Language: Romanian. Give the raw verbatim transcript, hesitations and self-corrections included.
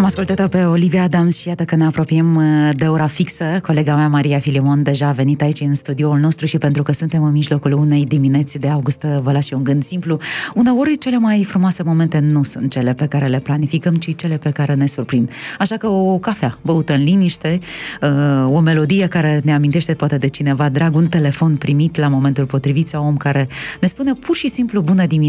ascultat-o pe Olivia Adams și iată că ne apropiem de ora fixă. Colega mea, Maria Filimon, deja a venit aici în studioul nostru și pentru că suntem în mijlocul unei dimineți de august, vă las și un gând simplu. Uneori cele mai frumoase momente nu sunt cele pe care le planificăm, ci cele pe care ne surprind. Așa că o cafea băută în liniște, o melodie care ne amintește poate de cineva drag, un telefon primit la momentul potrivit sau om care ne spune pur și simplu bună dimineața